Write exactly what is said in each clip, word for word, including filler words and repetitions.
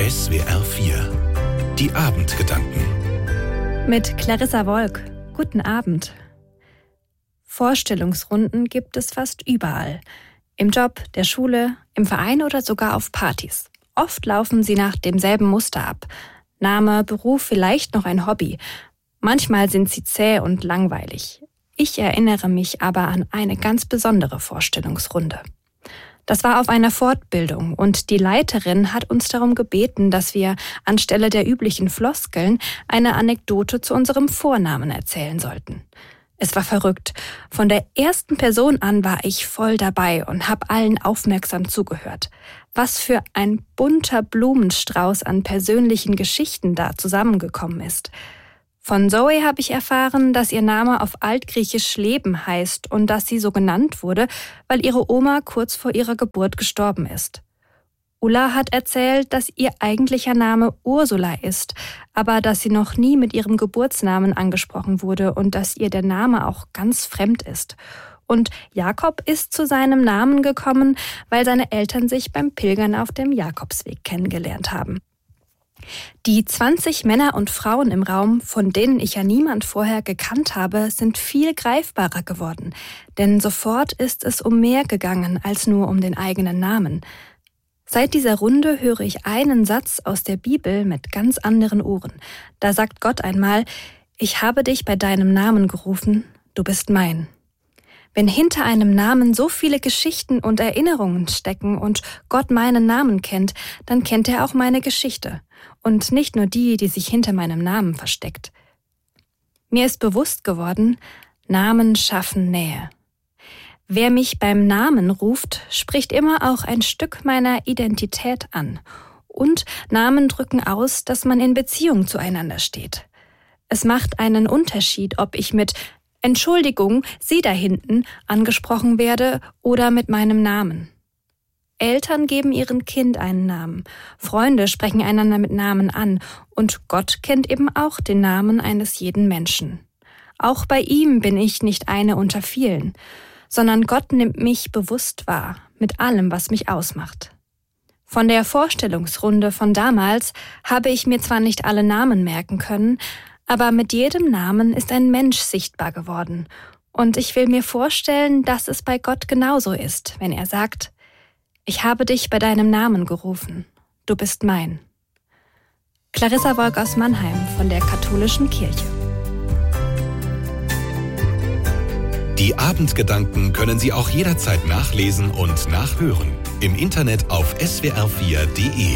S W R vier. Die Abendgedanken. Mit Clarissa Wolk. Guten Abend. Vorstellungsrunden gibt es fast überall. Im Job, der Schule, im Verein oder sogar auf Partys. Oft laufen sie nach demselben Muster ab. Name, Beruf, vielleicht noch ein Hobby. Manchmal sind sie zäh und langweilig. Ich erinnere mich aber an eine ganz besondere Vorstellungsrunde. Das war auf einer Fortbildung und die Leiterin hat uns darum gebeten, dass wir anstelle der üblichen Floskeln eine Anekdote zu unserem Vornamen erzählen sollten. Es war verrückt. Von der ersten Person an war ich voll dabei und habe allen aufmerksam zugehört. Was für ein bunter Blumenstrauß an persönlichen Geschichten da zusammengekommen ist. Von Zoe habe ich erfahren, dass ihr Name auf Altgriechisch Leben heißt und dass sie so genannt wurde, weil ihre Oma kurz vor ihrer Geburt gestorben ist. Ulla hat erzählt, dass ihr eigentlicher Name Ursula ist, aber dass sie noch nie mit ihrem Geburtsnamen angesprochen wurde und dass ihr der Name auch ganz fremd ist. Und Jakob ist zu seinem Namen gekommen, weil seine Eltern sich beim Pilgern auf dem Jakobsweg kennengelernt haben. Die zwanzig Männer und Frauen im Raum, von denen ich ja niemand vorher gekannt habe, sind viel greifbarer geworden. Denn sofort ist es um mehr gegangen als nur um den eigenen Namen. Seit dieser Runde höre ich einen Satz aus der Bibel mit ganz anderen Ohren. Da sagt Gott einmal: Ich habe dich bei deinem Namen gerufen, du bist mein. Wenn hinter einem Namen so viele Geschichten und Erinnerungen stecken und Gott meinen Namen kennt, dann kennt er auch meine Geschichte. Und nicht nur die, die sich hinter meinem Namen versteckt. Mir ist bewusst geworden, Namen schaffen Nähe. Wer mich beim Namen ruft, spricht immer auch ein Stück meiner Identität an. Und Namen drücken aus, dass man in Beziehung zueinander steht. Es macht einen Unterschied, ob ich mit Entschuldigung, Sie da hinten angesprochen werde oder mit meinem Namen. Eltern geben ihrem Kind einen Namen, Freunde sprechen einander mit Namen an und Gott kennt eben auch den Namen eines jeden Menschen. Auch bei ihm bin ich nicht eine unter vielen, sondern Gott nimmt mich bewusst wahr, mit allem, was mich ausmacht. Von der Vorstellungsrunde von damals habe ich mir zwar nicht alle Namen merken können, aber mit jedem Namen ist ein Mensch sichtbar geworden. Und ich will mir vorstellen, dass es bei Gott genauso ist, wenn er sagt: Ich habe dich bei deinem Namen gerufen, du bist mein. Clarissa Wolk aus Mannheim von der Katholischen Kirche. Die Abendgedanken können Sie auch jederzeit nachlesen und nachhören. Im Internet auf S W R vier Punkt de.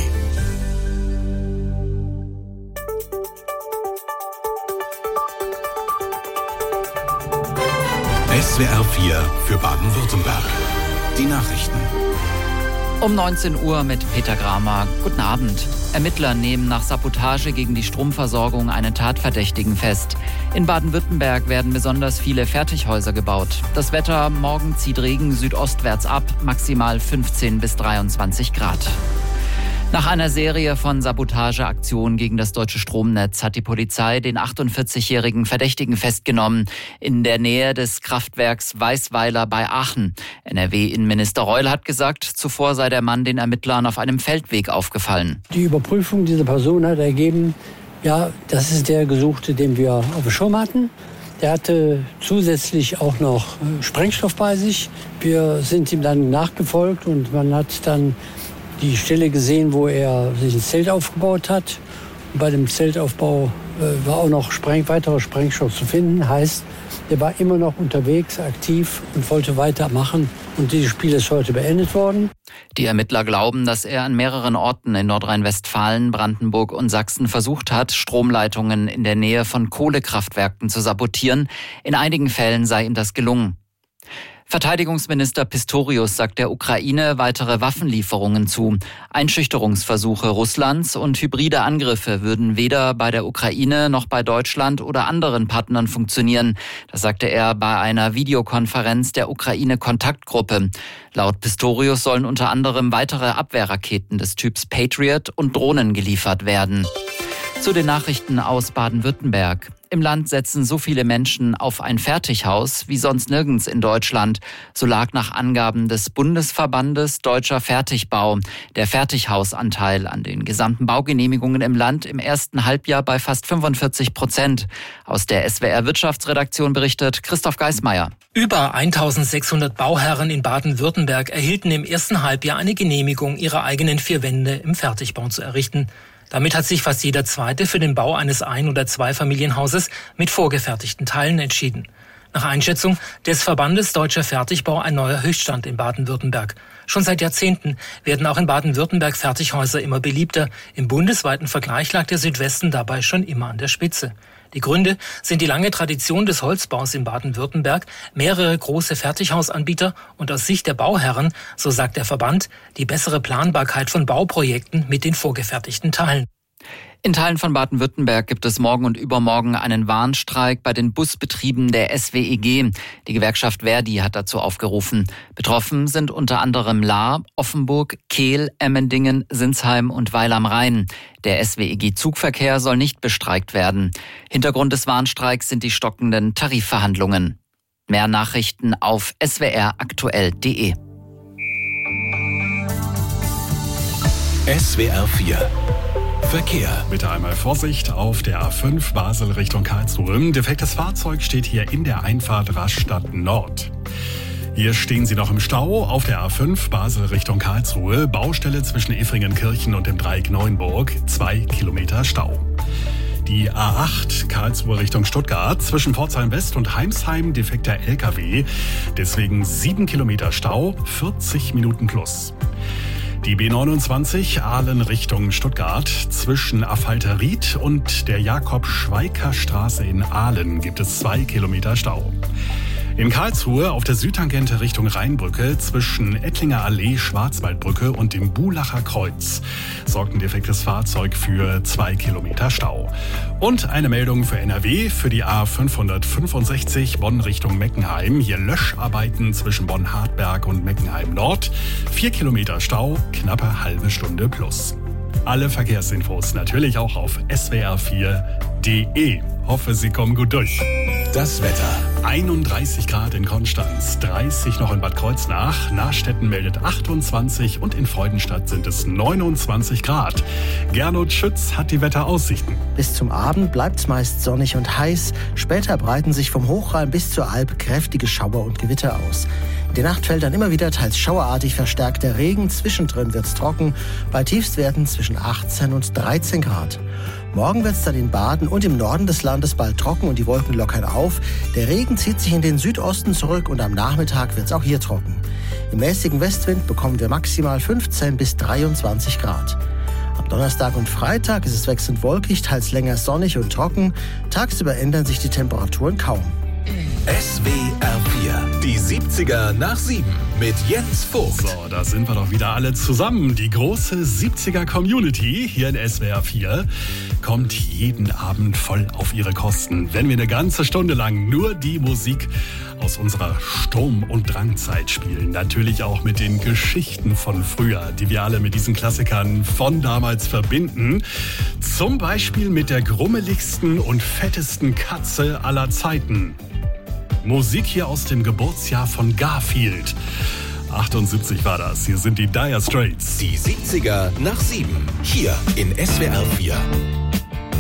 S W R vier für Baden-Württemberg. Die Nachrichten. Um neunzehn Uhr mit Peter Gramer. Guten Abend. Ermittler nehmen nach Sabotage gegen die Stromversorgung einen Tatverdächtigen fest. In Baden-Württemberg werden besonders viele Fertighäuser gebaut. Das Wetter: morgen zieht Regen südostwärts ab, maximal fünfzehn bis dreiundzwanzig Grad. Nach einer Serie von Sabotageaktionen gegen das deutsche Stromnetz hat die Polizei den achtundvierzigjährigen Verdächtigen festgenommen in der Nähe des Kraftwerks Weißweiler bei Aachen. N R W-Innenminister Reul hat gesagt, zuvor sei der Mann den Ermittlern auf einem Feldweg aufgefallen. Die Überprüfung dieser Person hat ergeben, ja, das ist der Gesuchte, den wir auf dem Schirm hatten. Der hatte zusätzlich auch noch Sprengstoff bei sich. Wir sind ihm dann nachgefolgt und man hat dann die Stelle gesehen, wo er sich ein Zelt aufgebaut hat. Und bei dem Zeltaufbau äh, war auch noch Spreng, weiterer Sprengstoff zu finden. Heißt, er war immer noch unterwegs, aktiv und wollte weitermachen. Und dieses Spiel ist heute beendet worden. Die Ermittler glauben, dass er an mehreren Orten in Nordrhein-Westfalen, Brandenburg und Sachsen versucht hat, Stromleitungen in der Nähe von Kohlekraftwerken zu sabotieren. In einigen Fällen sei ihm das gelungen. Verteidigungsminister Pistorius sagt der Ukraine weitere Waffenlieferungen zu. Einschüchterungsversuche Russlands und hybride Angriffe würden weder bei der Ukraine noch bei Deutschland oder anderen Partnern funktionieren. Das sagte er bei einer Videokonferenz der Ukraine-Kontaktgruppe. Laut Pistorius sollen unter anderem weitere Abwehrraketen des Typs Patriot und Drohnen geliefert werden. Zu den Nachrichten aus Baden-Württemberg. Im Land setzen so viele Menschen auf ein Fertighaus wie sonst nirgends in Deutschland. So lag nach Angaben des Bundesverbandes Deutscher Fertigbau der Fertighausanteil an den gesamten Baugenehmigungen im Land im ersten Halbjahr bei fast fünfundvierzig Prozent. Aus der S W R Wirtschaftsredaktion berichtet Christoph Geismeier. Über eintausendsechshundert Bauherren in Baden-Württemberg erhielten im ersten Halbjahr eine Genehmigung, ihre eigenen vier Wände im Fertigbau zu errichten. Damit hat sich fast jeder Zweite für den Bau eines Ein- oder Zweifamilienhauses mit vorgefertigten Teilen entschieden. Nach Einschätzung des Verbandes Deutscher Fertigbau ein neuer Höchststand in Baden-Württemberg. Schon seit Jahrzehnten werden auch in Baden-Württemberg Fertighäuser immer beliebter. Im bundesweiten Vergleich lag der Südwesten dabei schon immer an der Spitze. Die Gründe sind die lange Tradition des Holzbaus in Baden-Württemberg, mehrere große Fertighausanbieter und aus Sicht der Bauherren, so sagt der Verband, die bessere Planbarkeit von Bauprojekten mit den vorgefertigten Teilen. In Teilen von Baden-Württemberg gibt es morgen und übermorgen einen Warnstreik bei den Busbetrieben der S W E G. Die Gewerkschaft Verdi hat dazu aufgerufen. Betroffen sind unter anderem Lahr, Offenburg, Kehl, Emmendingen, Sinsheim und Weil am Rhein. Der S W E G-Zugverkehr soll nicht bestreikt werden. Hintergrund des Warnstreiks sind die stockenden Tarifverhandlungen. Mehr Nachrichten auf s w r aktuell punkt d e. S W R vier Verkehr. Bitte einmal Vorsicht auf der A fünf Basel Richtung Karlsruhe. Defektes Fahrzeug steht hier in der Einfahrt Rastatt Nord. Hier stehen Sie noch im Stau auf der A fünf Basel Richtung Karlsruhe. Baustelle zwischen Effringenkirchen und dem Dreieck Neuenburg. Zwei Kilometer Stau. Die A acht Karlsruhe Richtung Stuttgart zwischen Pforzheim West und Heimsheim defekter L K W. Deswegen sieben Kilometer Stau, vierzig Minuten plus. Die B neunundzwanzig Aalen Richtung Stuttgart. Zwischen Affalterried und der Jakob-Schweiker-Straße in Aalen gibt es zwei Kilometer Stau. In Karlsruhe auf der Südtangente Richtung Rheinbrücke zwischen Ettlinger Allee, Schwarzwaldbrücke und dem Buhlacher Kreuz sorgt ein defektes Fahrzeug für zwei Kilometer Stau. Und eine Meldung für N R W für die A fünfhundertfünfundsechzig Bonn Richtung Meckenheim. Hier Löscharbeiten zwischen Bonn-Hartberg und Meckenheim Nord. Vier Kilometer Stau, knappe halbe Stunde plus. Alle Verkehrsinfos natürlich auch auf s w r vier punkt d e. Hoffe, Sie kommen gut durch. Das Wetter. einunddreißig Grad in Konstanz, dreißig noch in Bad Kreuznach, Nachstetten meldet achtundzwanzig und in Freudenstadt sind es neunundzwanzig Grad. Gernot Schütz hat die Wetteraussichten. Bis zum Abend bleibt es meist sonnig und heiß. Später breiten sich vom Hochrhein bis zur Alp kräftige Schauer und Gewitter aus. In der Nacht fällt dann immer wieder teils schauerartig verstärkter Regen. Zwischendrin wird es trocken, bei Tiefstwerten zwischen achtzehn und dreizehn Grad. Morgen wird es dann in Baden und im Norden des Landes bald trocken und die Wolken lockern auf. Der Regen zieht sich in den Südosten zurück und am Nachmittag wird es auch hier trocken. Im mäßigen Westwind bekommen wir maximal fünfzehn bis dreiundzwanzig Grad. Am Donnerstag und Freitag ist es wechselnd wolkig, teils länger sonnig und trocken. Tagsüber ändern sich die Temperaturen kaum. S W R vier. Die siebziger nach sieben mit Jens Vogt. So, da sind wir doch wieder alle zusammen. Die große siebziger-Community hier in S W R vier kommt jeden Abend voll auf ihre Kosten, wenn wir eine ganze Stunde lang nur die Musik aus unserer Sturm- und Drangzeit spielen. Natürlich auch mit den Geschichten von früher, die wir alle mit diesen Klassikern von damals verbinden. Zum Beispiel mit der grummeligsten und fettesten Katze aller Zeiten. Musik hier aus dem Geburtsjahr von Garfield. achtundsiebzig war das. Hier sind die Dire Straits. Die siebziger nach sieben. Hier in S W R vier.